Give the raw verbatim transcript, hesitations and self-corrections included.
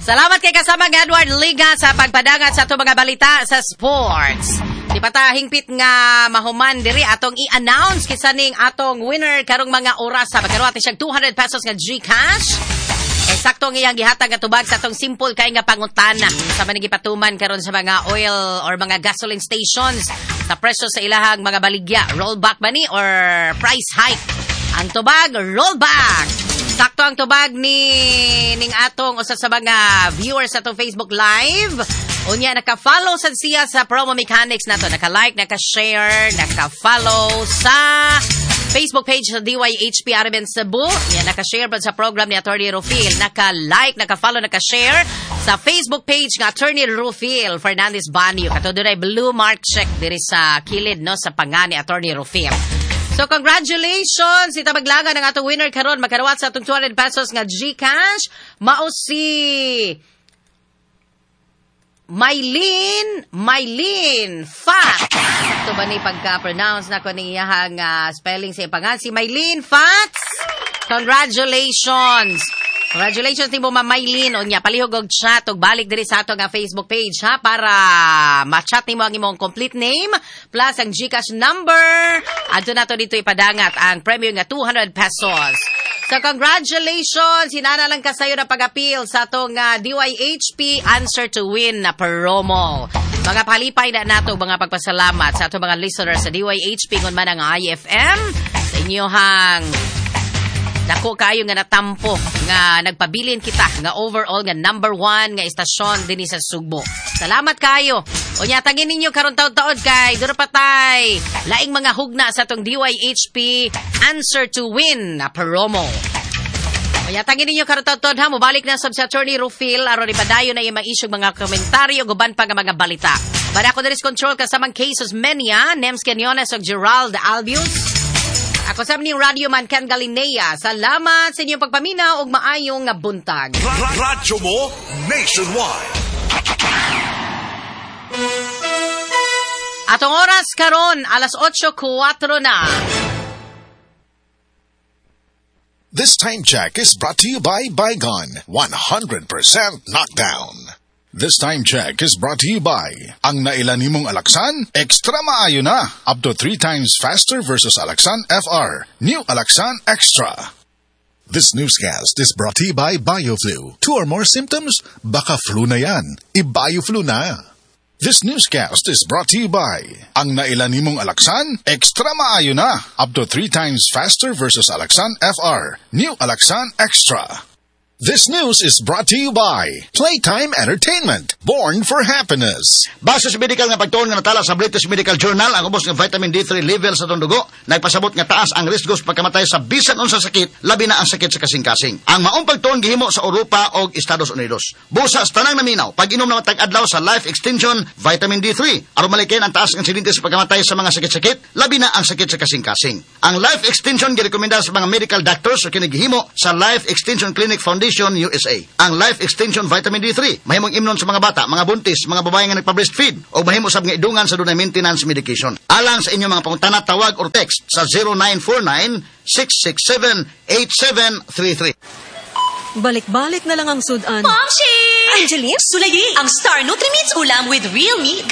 Salamat kay kasamang Edward Liga sa pagpadangat sa itong mga balita sa sports. Di pa ta hingpit nga mahuman diri atong i-announce kisa ning atong winner karong mga oras sa magkaroon atin siyang two hundred pesos nga GCash. Eh, sakto ang iyang gihatag nga tubag sa atong simple kay nga pangutana sa manigipatuman karon sa mga oil or mga gasoline stations sa presyo sa ilahang mga baligya. Rollback ba ni or price hike? Ang tubag, rollback! Sakto ang tubag ni ning atong usa sa mga viewers sa atong Facebook Live. Unya, naka-follow sa siya sa Promo Mechanics nato. Naka-like, naka-share, naka-follow sa Facebook page sa D Y H P Araben Cebu. Yan, naka-share pa sa program ni Attorney Rufil. Naka-like, naka-follow, naka-share sa Facebook page ng Attorney Rufil Fernandez Banyo. Kato doon ay blue mark check diri sa kilid no sa panga ni Attorney Rufil. So, congratulations! Ita maglaga ng atong winner karon makarawat sa atong two hundred pesos nga GCash. Mao si Mylene, Mylene Fats. Ito ba ni pagka-pronounce na ko ni iyahang uh, spelling sa ipangan? Si Mylene Fats. Congratulations! Congratulations ni mo, Ma'am Mylene. O niya, palihog og chat og balik diri sa ato nga Facebook page, ha? Para ma-chat ni mo ang imong complete name plus ang GCash number. Adto na to dito ipadangat ang premium nga two hundred pesos. So, congratulations! Hinana lang ka sa'yo na pag-appeal sa itong uh, D Y H P Answer to Win na promo. Mga palipay na nato mga pagpasalamat sa itong mga listeners sa D Y H P kung man ang I F M sa inyohang dako kayo nga natampo nga nagpabilin kita nga overall nga number one nga istasyon din sa Sugbo. Salamat kayo. O nya tangin ninyo karon taud-taud kay duro patay laing mga hugna sa tong D Y H P Answer to Win na promo. O nya tangin ninyo karon taud-taud ha mobalik na sab sa Attorney Rufil aron ipadayon na yung mga issue mga komentaryo guban pa nga mga balita. Para ko diris control kasamang cases Menia, Nems Quinones ug Gerald Albius. Ako sa ni Radio Man Ken Galinea. Salamat sa inyong pagpaminaw ug maayong nga buntag. Radyo mo nationwide. Atong oras karon alas eight four na. This time check is brought to you by Bygone, one hundred percent knockdown. This time check is brought to you by ang nailan nimong Alaxan, extra maayo na, up to three times faster versus Alaxan F R. New Alaxan Extra. This newscast is brought to you by BioFlu. Two or more symptoms? Baka flu na yan. I-BioFlu na. This newscast is brought to you by ang nailan nimong Alaxan, extra maayo na, up to three times faster versus Alaxan F R. New Alaxan Extra. This news is brought to you by Playtime Entertainment, born for happiness. Base sa medical nga pagtuon nga natala sa British Medical Journal, ang ubos nga vitamin D three level sa itong dugo, nagpasabot nga taas ang risko sa pagkamatay sa bisan unsa sakit, labi na ang sakit sa kasing-kasing. Ang maong pagtuon gihimo sa Europa o Estados Unidos. Busa sa tanang naminaw, pag-inom na matag-adlaw sa Life Extension Vitamin D three, aron malikin ang taas ng insidente sa pagkamatay sa mga sakit-sakit, labi na ang sakit sa kasing-kasing. Ang Life Extension girekomenda sa mga medical doctors o kinigihimo sa Life Extension Clinic Foundation U S A. Ang Life Extension Vitamin D three mahimong imnon sa mga bata, mga buntis, mga babae nga nagpa-breastfeed o mahimo sab nga idungan sa dunay maintenance medication. Alang sa inyong mga pangutana, tawag or text sa zero nine four nine, six six seven, eight seven three three. Balik-balik na lang ang sudan. Momshi! Angeline? Sulayi! Ang Star Nutrimits ulam with real meat.